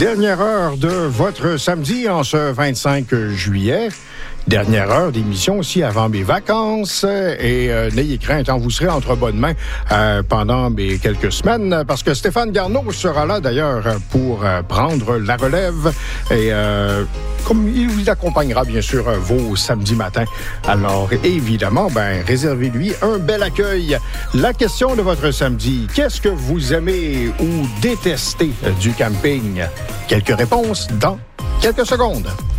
Dernière heure de votre samedi en ce 25 juillet. Dernière heure d'émission aussi avant mes vacances. Et n'ayez crainte, vous serez entre bonnes mains pendant mes quelques semaines parce que Stéphane Garneau sera là d'ailleurs pour prendre la relève. Et comme il vous accompagnera bien sûr vos samedis matins. Alors évidemment, réservez-lui un bel accueil. La question de votre samedi, qu'est-ce que vous aimez ou détestez du camping? Quelques réponses dans quelques secondes.